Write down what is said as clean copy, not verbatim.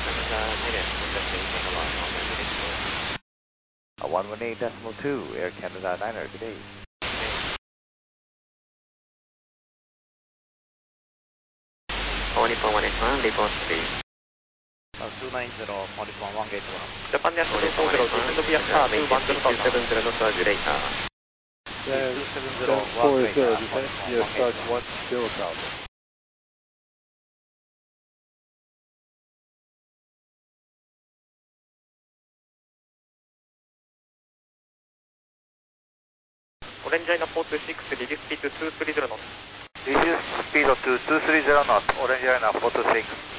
118.2, Air Canada Niner, good day. 4-1-1, report speed. 290, 4-1, gate 1. Japan National 240, descend via car, 270 no surge later. 270, 40, 1 gate, descent via start 10 south. Orange China 426, reduce speed to 230 knots. Reduce speed to 230 knots, Orange China 426.